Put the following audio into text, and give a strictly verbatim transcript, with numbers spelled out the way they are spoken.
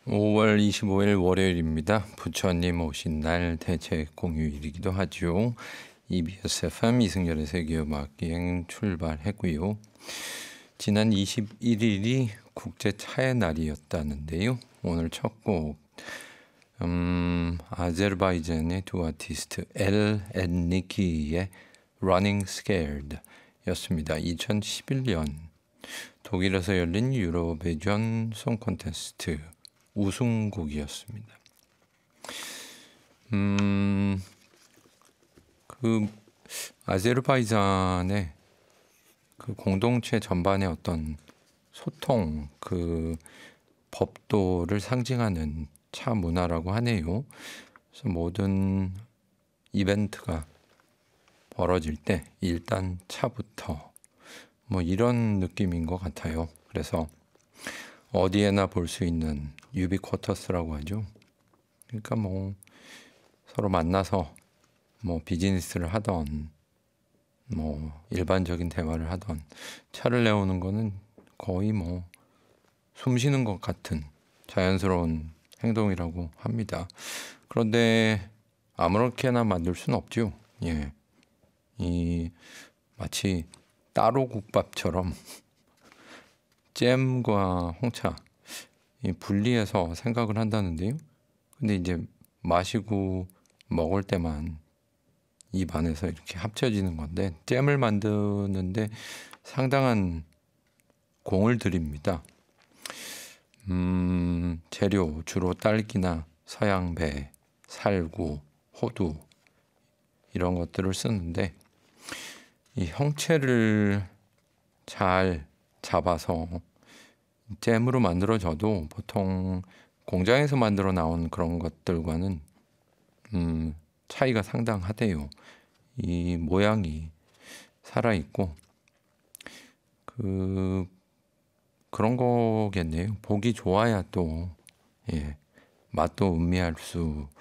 오월 이십오일 월요일입니다. 부처님 오신 날 대책 공휴일이기도 하죠. 이비에스 에프엠 이승열의 세계음악여행 출발했고요. 지난 이십일일이 국제 차의 날이었다는데요. 오늘 첫 곡 음, 아제르바이잔의 두 아티스트 엘 앤 니키의 Running Scared 였습니다. 이천십일년 독일에서 열린 유로비전 송 콘테스트 우승곡이었습니다. 음, 그 아제르바이잔의 그 공동체 전반의 어떤 소통, 그 법도를 상징하는 차 문화라고 하네요. 그래서 모든 이벤트가 벌어질 때 일단 차부터 뭐 이런 느낌인 것 같아요. 그래서 어디에나 볼 수 있는 유비쿼터스라고 하죠. 그러니까 뭐 서로 만나서 뭐 비즈니스를 하던 뭐 일반적인 대화를 하던 차를 내오는 거는 거의 뭐 숨 쉬는 것 같은 자연스러운 행동이라고 합니다. 그런데 아무렇게나 만들 수는 없죠. 예, 이 마치 따로 국밥처럼 잼과 홍차 이 분리해서 생각을 한다는데요. 근데 이제 마시고 먹을 때만 입 안에서 이렇게 합쳐지는 건데 잼을 만드는데 상당한 공을 들입니다. 음, 재료 주로 딸기나 서양배, 살구, 호두 이런 것들을 쓰는데 이 형체를 잘 잡아서 잼으로 만들어져도 보통 공장에서 만들어 나온 그런 것들과는 음, 차이가 상당하대요. 이 모양이 살아있고 그 그런 거겠네요. 보기 좋아야 또 예, 맛도 음미할 수